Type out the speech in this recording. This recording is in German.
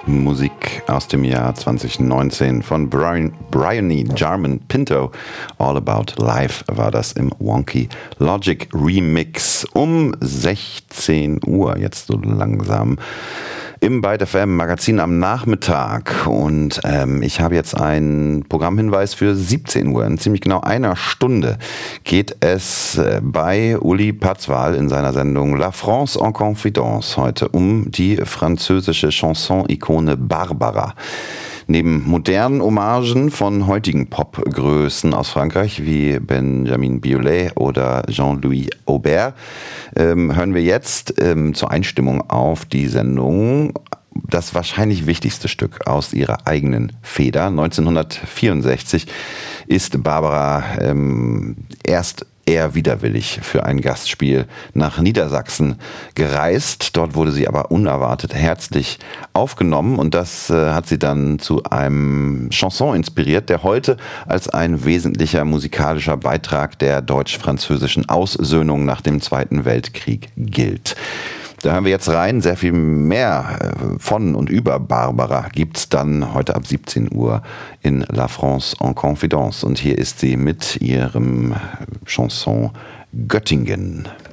Musik aus dem Jahr 2019 von Bryony Jarman Pinto. All About Life war das im Wonky Logic Remix um 16 Uhr, jetzt so langsam. Im Byte FM Magazin am Nachmittag und ich habe jetzt einen Programmhinweis für 17 Uhr. In ziemlich genau einer Stunde geht es bei Uli Patzwal in seiner Sendung La France en Confidence heute um die französische Chanson-Ikone Barbara. Neben modernen Hommagen von heutigen Popgrößen aus Frankreich wie Benjamin Biolay oder Jean-Louis Aubert hören wir jetzt zur Einstimmung auf die Sendung das wahrscheinlich wichtigste Stück aus ihrer eigenen Feder. 1964 ist Barbara erst eher widerwillig für ein Gastspiel nach Niedersachsen gereist. Dort wurde sie aber unerwartet herzlich aufgenommen und das hat sie dann zu einem Chanson inspiriert, der heute als ein wesentlicher musikalischer Beitrag der deutsch-französischen Aussöhnung nach dem Zweiten Weltkrieg gilt. Da hören wir jetzt rein. Sehr viel mehr von und über Barbara gibt's dann heute ab 17 Uhr in La France en Confidence. Und hier ist sie mit ihrem Chanson Göttingen.